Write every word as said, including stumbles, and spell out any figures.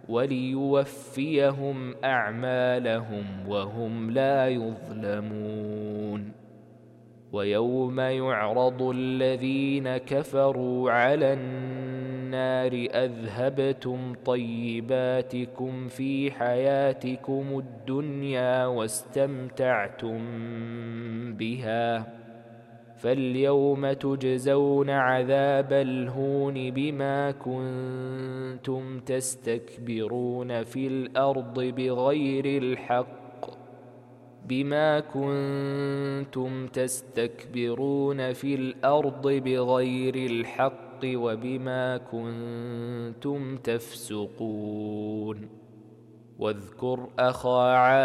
وليوفيهم أعمالهم وهم لا يظلمون. ويوم يعرض الذين كفروا على النار أذهبتم طيباتكم في حياتكم الدنيا واستمتعتم بها فاليوم تجزون عذاب الهون بما كنتم تستكبرون في الأرض بغير الحق بما كنتم تستكبرون في الأرض بغير الحق وبما كنتم تفسقون. واذكر أخا عاد